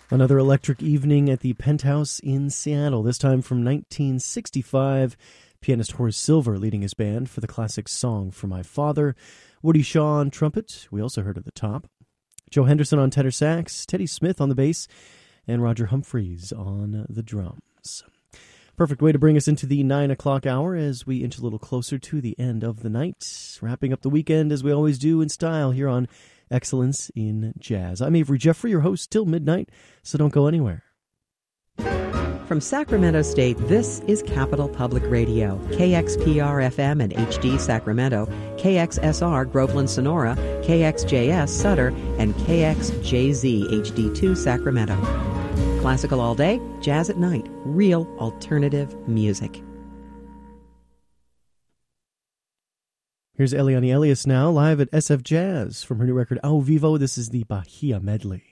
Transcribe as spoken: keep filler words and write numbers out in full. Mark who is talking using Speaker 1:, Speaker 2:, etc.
Speaker 1: Another electric evening at the Penthouse in Seattle, this time from nineteen sixty-five. Pianist Horace Silver leading his band for the classic Song for My Father. Woody Shaw on trumpet, we also heard at the top. Joe Henderson on tenor sax, Teddy Smith on the bass, and Roger Humphreys on the drums. Perfect way to bring us into the nine o'clock hour as we inch a little closer to the end of the night. Wrapping up the weekend as we always do in style here on Excellence in Jazz. I'm Avery Jeffrey, your host till midnight, so don't go anywhere.
Speaker 2: From Sacramento State, this is Capital Public Radio, K X P R F M and H D Sacramento, K X S R Groveland Sonora, K X J S Sutter, and K X J Z H D two Sacramento. Classical all day, jazz at night, real alternative music.
Speaker 1: Here's Eliane Elias now, live at S F Jazz from her new record Ao Vivo. This is the Bahia Medley.